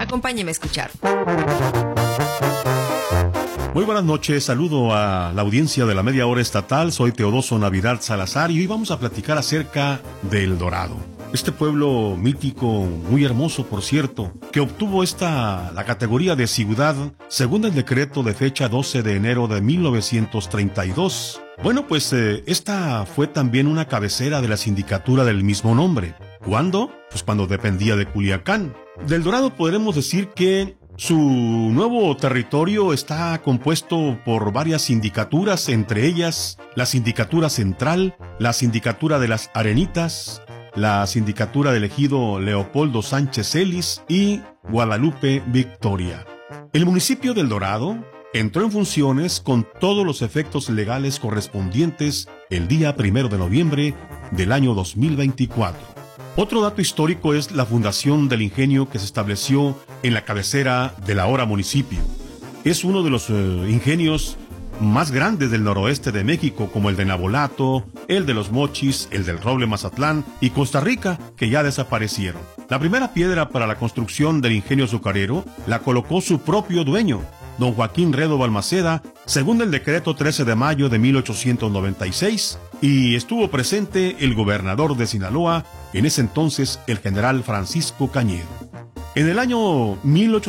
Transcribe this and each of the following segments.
Acompáñeme a escuchar. Muy buenas noches, saludo a la audiencia de la Media Hora Estatal, soy Teodoso Navidad Salazar y hoy vamos a platicar acerca de El Dorado. Este pueblo mítico, muy hermoso por cierto, que obtuvo la categoría de ciudad según el decreto de fecha 12 de enero de 1932. Bueno, pues esta fue también una cabecera de la sindicatura del mismo nombre. ¿Cuándo? Pues cuando dependía de Culiacán. Del Dorado podremos decir que su nuevo territorio está compuesto por varias sindicaturas, entre ellas la Sindicatura Central, la Sindicatura de las Arenitas, la Sindicatura del Ejido Leopoldo Sánchez Celis y Guadalupe Victoria. El municipio del Dorado entró en funciones con todos los efectos legales correspondientes el día 1 de noviembre del año 2024. Otro dato histórico es la fundación del ingenio que se estableció en la cabecera del ahora municipio. Es uno de los ingenios más grandes del noroeste de México, como el de Nabolato, el de Los Mochis, el del Roble Mazatlán y Costa Rica, que ya desaparecieron. La primera piedra para la construcción del ingenio azucarero la colocó su propio dueño, don Joaquín Redo Balmaceda, según el decreto 13 de mayo de 1896, y estuvo presente el gobernador de Sinaloa, en ese entonces el general Francisco Cañedo. En el año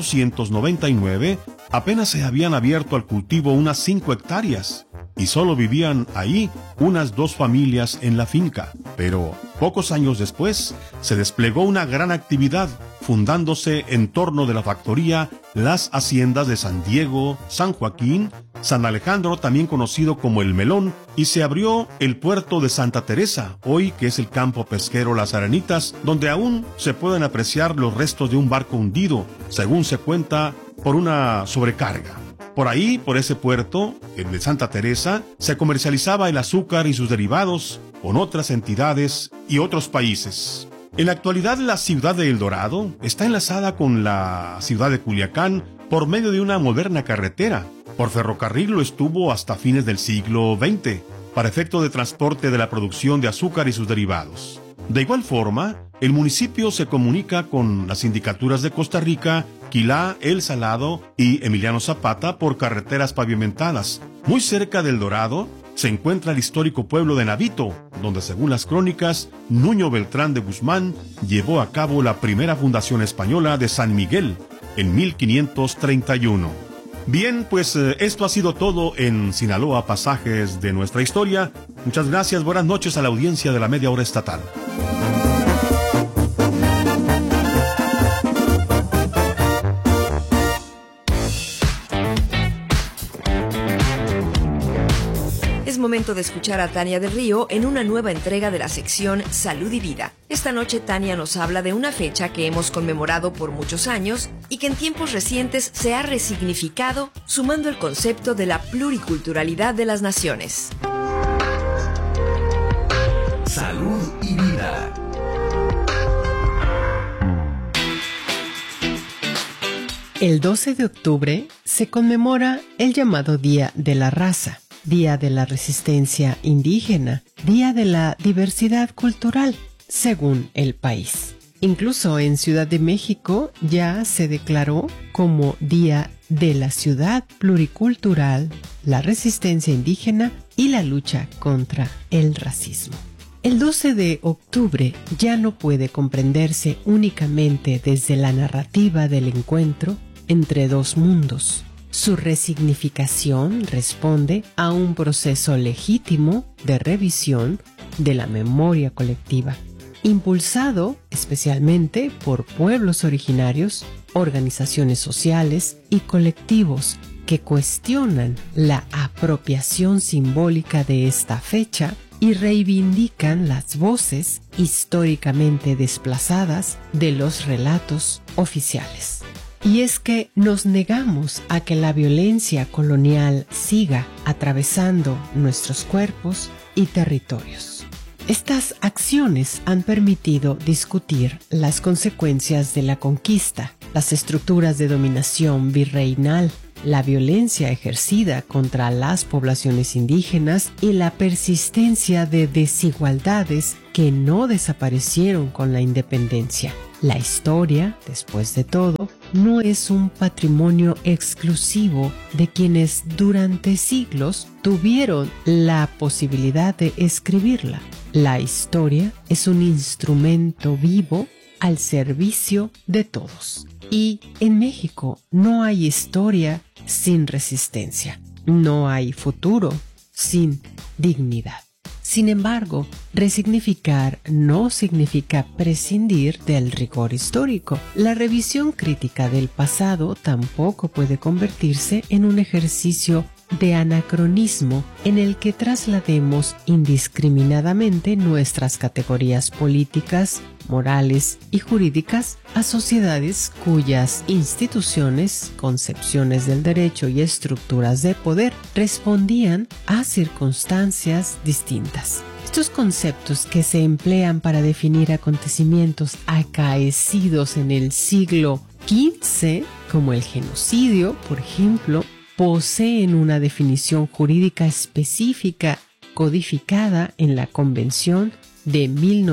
1899, apenas se habían abierto al cultivo unas 5 hectáreas, y solo vivían ahí unas 2 familias en la finca. Pero pocos años después se desplegó una gran actividad, fundándose en torno de la factoría las haciendas de San Diego, San Joaquín, San Alejandro, también conocido como El Melón, y se abrió el puerto de Santa Teresa, hoy que es el campo pesquero Las Arenitas, donde aún se pueden apreciar los restos de un barco hundido, según se cuenta, por una sobrecarga. Por ahí, por ese puerto, el de Santa Teresa, se comercializaba el azúcar y sus derivados con otras entidades y otros países. En la actualidad, la ciudad de El Dorado está enlazada con la ciudad de Culiacán por medio de una moderna carretera. Por ferrocarril lo estuvo hasta fines del siglo XX, para efecto de transporte de la producción de azúcar y sus derivados. De igual forma, el municipio se comunica con las sindicaturas de Costa Rica, Quilá, El Salado y Emiliano Zapata por carreteras pavimentadas. Muy cerca del Dorado se encuentra el histórico pueblo de Navito, donde según las crónicas, Nuño Beltrán de Guzmán llevó a cabo la primera fundación española de San Miguel en 1531. Bien, pues esto ha sido todo en Sinaloa, pasajes de nuestra historia. Muchas gracias, buenas noches a la audiencia de la Media Hora Estatal. Es momento de escuchar a Tania del Río en una nueva entrega de la sección Salud y Vida. Esta noche Tania nos habla de una fecha que hemos conmemorado por muchos años y que en tiempos recientes se ha resignificado sumando el concepto de la pluriculturalidad de las naciones. Salud y Vida. El 12 de octubre se conmemora el llamado Día de la Raza, Día de la Resistencia Indígena, Día de la Diversidad Cultural, según el país. Incluso en Ciudad de México ya se declaró como Día de la Ciudad Pluricultural, la Resistencia Indígena y la lucha contra el racismo. El 12 de octubre ya no puede comprenderse únicamente desde la narrativa del encuentro entre dos mundos. Su resignificación responde a un proceso legítimo de revisión de la memoria colectiva, impulsado especialmente por pueblos originarios, organizaciones sociales y colectivos que cuestionan la apropiación simbólica de esta fecha y reivindican las voces históricamente desplazadas de los relatos oficiales. Y es que nos negamos a que la violencia colonial siga atravesando nuestros cuerpos y territorios. Estas acciones han permitido discutir las consecuencias de la conquista, las estructuras de dominación virreinal, la violencia ejercida contra las poblaciones indígenas y la persistencia de desigualdades que no desaparecieron con la independencia. La historia, después de todo, no es un patrimonio exclusivo de quienes durante siglos tuvieron la posibilidad de escribirla. La historia es un instrumento vivo al servicio de todos. Y en México no hay historia sin resistencia. No hay futuro sin dignidad. Sin embargo, resignificar no significa prescindir del rigor histórico. La revisión crítica del pasado tampoco puede convertirse en un ejercicio de anacronismo en el que traslademos indiscriminadamente nuestras categorías políticas, morales y jurídicas a sociedades cuyas instituciones, concepciones del derecho y estructuras de poder respondían a circunstancias distintas. Estos conceptos que se emplean para definir acontecimientos acaecidos en el siglo XV, como el genocidio, por ejemplo, poseen una definición jurídica específica codificada en la Convención de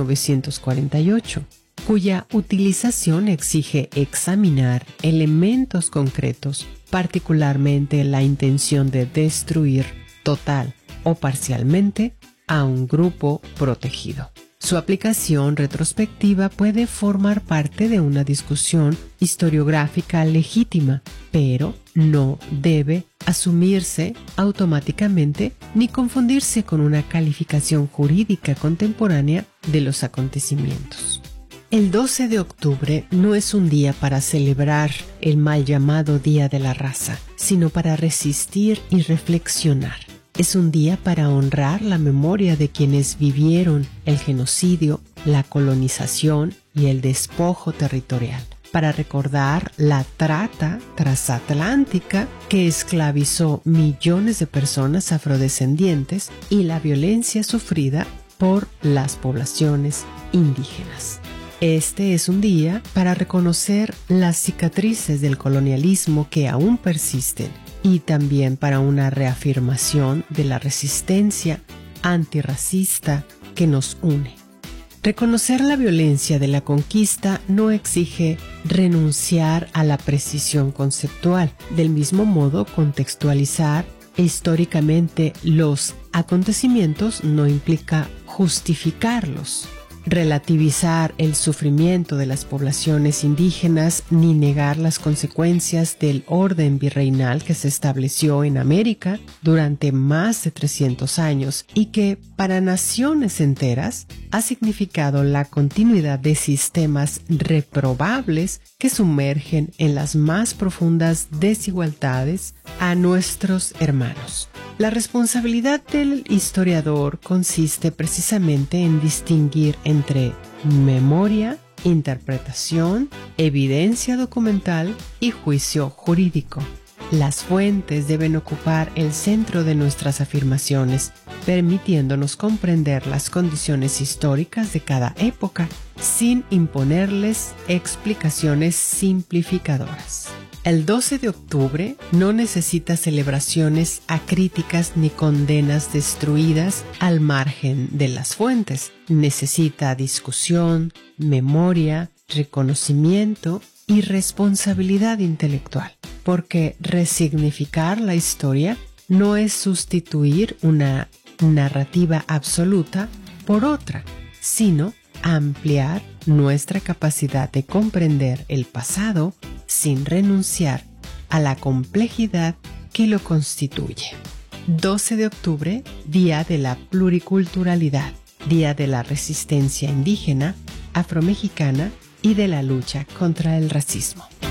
1948, cuya utilización exige examinar elementos concretos, particularmente la intención de destruir total o parcialmente a un grupo protegido. Su aplicación retrospectiva puede formar parte de una discusión historiográfica legítima, pero no debe asumirse automáticamente ni confundirse con una calificación jurídica contemporánea de los acontecimientos. El 12 de octubre no es un día para celebrar el mal llamado Día de la Raza, sino para resistir y reflexionar. Es un día para honrar la memoria de quienes vivieron el genocidio, la colonización y el despojo territorial, para recordar la trata transatlántica que esclavizó millones de personas afrodescendientes y la violencia sufrida por las poblaciones indígenas. Este es un día para reconocer las cicatrices del colonialismo que aún persisten y también para una reafirmación de la resistencia antirracista que nos une. Reconocer la violencia de la conquista no exige renunciar a la precisión conceptual. Del mismo modo, contextualizar históricamente los acontecimientos no implica justificarlos. Relativizar el sufrimiento de las poblaciones indígenas ni negar las consecuencias del orden virreinal que se estableció en América durante más de 300 años y que para naciones enteras ha significado la continuidad de sistemas reprobables que sumergen en las más profundas desigualdades a nuestros hermanos. La responsabilidad del historiador consiste precisamente en distinguir entre memoria, interpretación, evidencia documental y juicio jurídico. Las fuentes deben ocupar el centro de nuestras afirmaciones, permitiéndonos comprender las condiciones históricas de cada época, sin imponerles explicaciones simplificadoras. El 12 de octubre no necesita celebraciones acríticas ni condenas destruidas al margen de las fuentes. Necesita discusión, memoria, reconocimiento y responsabilidad intelectual, porque resignificar la historia no es sustituir una narrativa absoluta por otra, sino ampliar nuestra capacidad de comprender el pasado sin renunciar a la complejidad que lo constituye. 12 de octubre, Día de la Pluriculturalidad, Día de la Resistencia Indígena, Afromexicana y de la lucha contra el racismo.